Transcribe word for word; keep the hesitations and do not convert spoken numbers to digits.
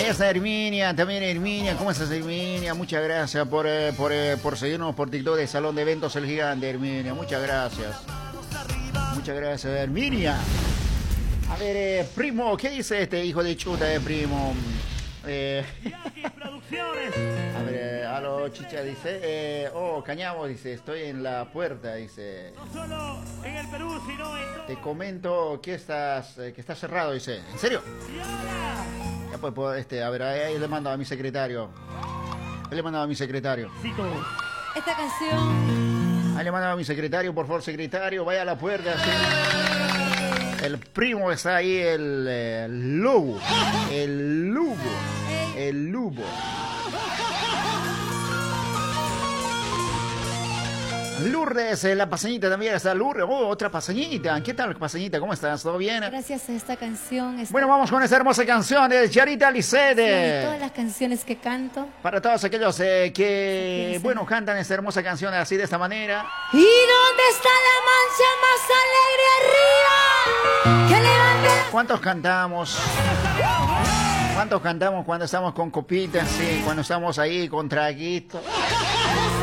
Ahí está Herminia, también Herminia. ¿Cómo estás, Herminia? Muchas gracias por, eh, por, eh, por seguirnos por TikTok de Salón de Eventos El Gigante, Herminia. Muchas gracias. Muchas gracias, Herminia. A ver, eh, primo, ¿qué dice este hijo de chuta de primo? Eh, a ver, eh, a lo chicha dice, eh, oh, Cañamo dice, estoy en la puerta, dice. No solo en el Perú, sino en todo. Te comento que estás, eh, que está cerrado, dice. ¿En serio? Ya pues, pues, este, a ver, ahí, ahí le mando a mi secretario. Ahí le mando a mi secretario. Esta canción. Ahí le mando a mi secretario, por favor, secretario, vaya a la puerta, así. El primo está ahí, el, el lobo, el lobo, el lobo. Lourdes, eh, la paseñita también está Lourdes. Oh, otra paseñita. ¿Qué tal, paseñita? ¿Cómo estás? ¿Todo bien? Gracias a esta canción. Esta... Bueno, vamos con esta hermosa canción de Yarita Licede. Sí, todas las canciones que canto. Para todos aquellos eh, que, sí, bueno, cantan esta hermosa canción así de esta manera. ¿Y dónde está la mancha más alegre arriba? Que levante... ¿Cuántos cantamos? ¿Cuántos cantamos cuando estamos con copitas? Sí, cuando estamos ahí con traguitos.